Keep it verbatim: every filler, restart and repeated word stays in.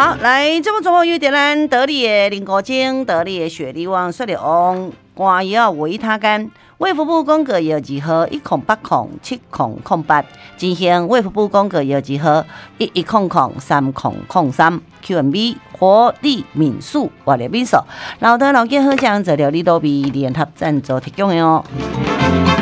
好，来，这么做有点咱得力的林国精、得力的雪梨王、雪梨王，肝药维他干。卫福部公告药字号一零八零七零零八，进行卫福部公告药字号一一零零三零零三 Q M B 活力敏素活力敏素，老的老健好酱材料你都比联合赞助提供的哦。